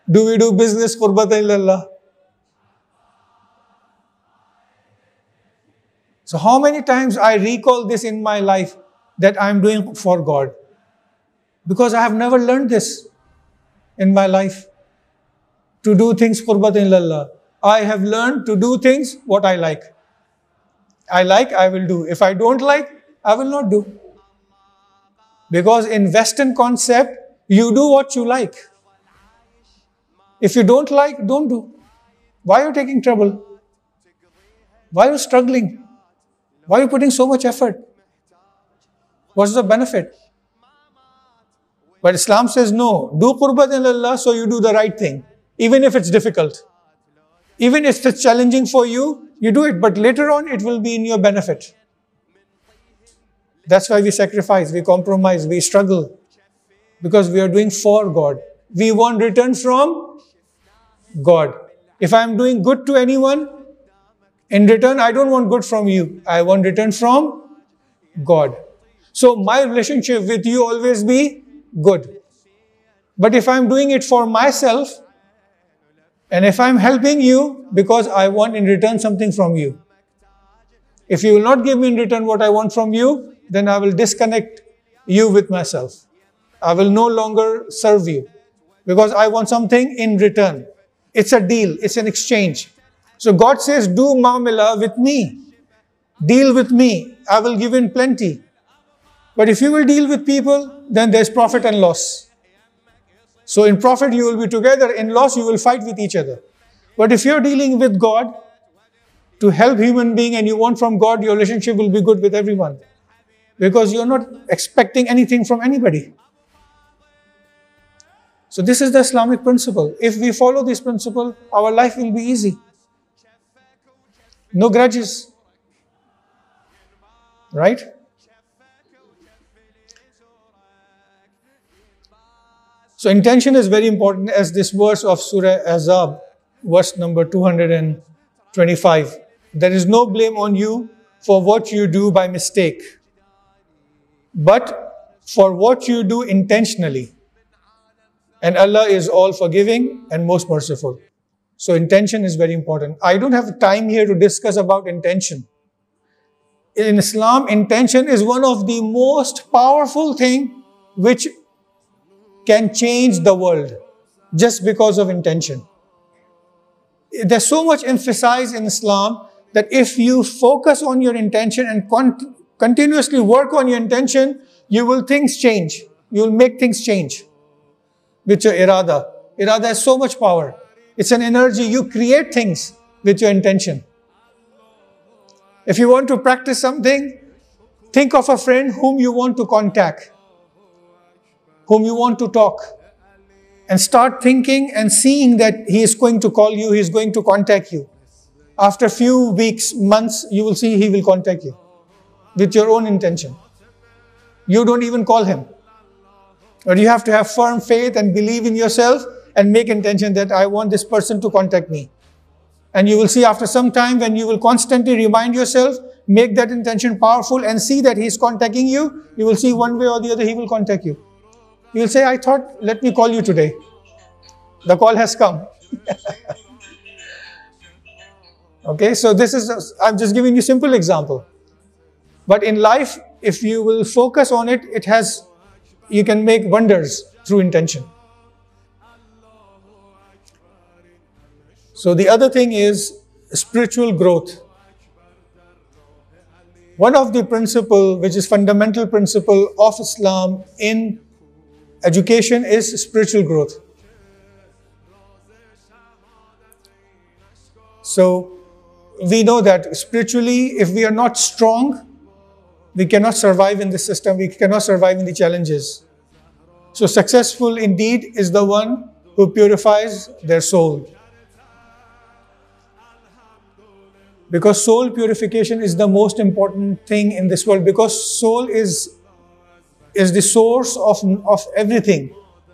Do we do business qurbatan ilallah? So how many times I recall this in my life that I am doing for God? Because I have never learned this in my life. To do things qurbatan ilallah. I have learned to do things what I like. I will do. If I don't like, I will not do. Because in Western concept, you do what you like. If you don't like, don't do. Why are you taking trouble? Why are you struggling? Why are you putting so much effort? What's the benefit? But Islam says no, do qurbatan ilallah, so you do the right thing. Even if it's difficult. Even if it's challenging for you, you do it, but later on it will be in your benefit. That's why we sacrifice, we compromise, we struggle. Because we are doing for God. We want return from God. If I am doing good to anyone, in return I don't want good from you. I want return from God. So my relationship with you always be good. But if I am doing it for myself, and if I am helping you because I want in return something from you, if you will not give me in return what I want from you, then I will disconnect you with myself. I will no longer serve you because I want something in return. It's a deal, it's an exchange. So God says, do muamala with me. Deal with me. I will give in plenty. But if you will deal with people, then there's profit and loss. So in profit you will be together, in loss you will fight with each other. But if you're dealing with God to help human being and you want from God, your relationship will be good with everyone. Because you're not expecting anything from anybody. So this is the Islamic principle. If we follow this principle, our life will be easy. No grudges. Right? So intention is very important, as this verse of Surah Ahzab, verse number 225. There is no blame on you for what you do by mistake, but for what you do intentionally. And Allah is all forgiving and most merciful. So intention is very important. I don't have time here to discuss about intention. In Islam, intention is one of the most powerful things which can change the world just because of intention. There's so much emphasis in Islam that if you focus on your intention and continuously work on your intention, you will things change. You will make things change with your irada. Irada has so much power. It's an energy. You create things with your intention. If you want to practice something, think of a friend whom you want to contact, whom you want to talk, and start thinking and seeing that he is going to call you, he is going to contact you. After a few weeks, months, you will see he will contact you with your own intention. You don't even call him. But you have to have firm faith and believe in yourself and make intention that I want this person to contact me. And you will see after some time, when you will constantly remind yourself, make that intention powerful and see that he is contacting you, you will see one way or the other he will contact you. You will say, I thought, let me call you today. The call has come. Okay, so this is, I'm just giving you a simple example. But in life, if you will focus on it, you can make wonders through intention. So the other thing is spiritual growth. One of the principle, which is fundamental principle of Islam in education, is spiritual growth. So we know that spiritually, if we are not strong, we cannot survive in this system, we cannot survive in the challenges. So successful indeed is the one who purifies their soul. Because soul purification is the most important thing in this world, because soul is the source of everything.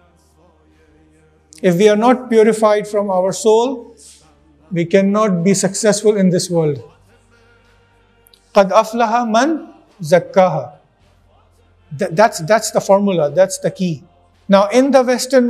If we are not purified from our soul, we cannot be successful in this world. قَدْ أَفْلَحَ مَنْ زَكَّاهَا. That's the formula, that's the key. Now in the Western